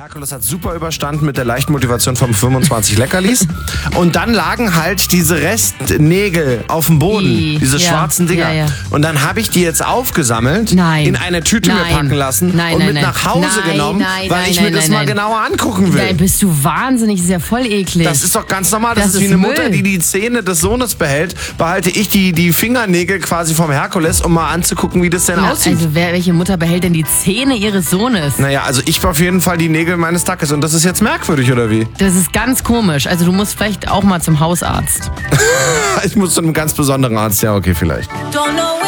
Herkules hat super überstanden mit der leichten Motivation von 25 Leckerlis. Und dann lagen halt diese Restnägel auf dem Boden, diese schwarzen Dinger. Ja. Und dann habe ich die jetzt aufgesammelt, in eine Tüte mir packen lassen und mit nach Hause genommen, weil ich mir das mal genauer angucken will. Nein, bist du wahnsinnig, das ist ja voll eklig. Das ist doch ganz normal. Das ist wie eine Mutter, die die Zähne des Sohnes behält, behalte ich die Fingernägel quasi vom Herkules, um mal anzugucken, wie das denn aussieht. Also welche Mutter behält denn die Zähne ihres Sohnes? Naja, also ich auf jeden Fall die Nägel meines Dackes. Und das ist jetzt merkwürdig, oder wie? Das ist ganz komisch. Also du musst vielleicht auch mal zum Hausarzt. Ich muss zu einem ganz besonderen Arzt. Ja, okay, vielleicht. Don't know